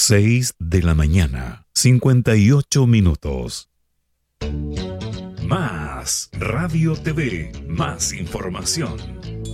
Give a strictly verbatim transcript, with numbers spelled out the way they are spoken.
Seis de la mañana, cincuenta y ocho minutos. Más Radio T V, más información.